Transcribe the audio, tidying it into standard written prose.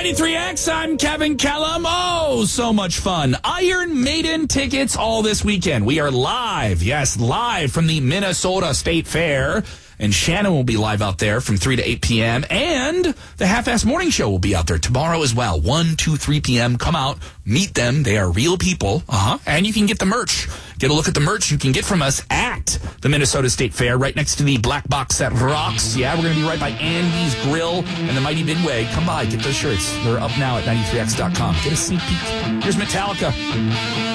93X, I'm Kevin Kellum. Oh, so much fun. Iron Maiden tickets all this weekend. We are live, live from the Minnesota State Fair. And Shannon will be live out there from 3 to 8 p.m. And the Half-Ass Morning Show will be out there tomorrow as well, 1, 2, 3 p.m. Come out, meet them. They are real people. And you can get the merch. Get a look at the merch you can get from us at the Minnesota State Fair, right next to the Black Box that rocks. Yeah, we're going to be right by Andy's Grill and the Mighty Midway. Come by, get those shirts. They're up now at 93x.com. Get a sneak peek. Here's Metallica.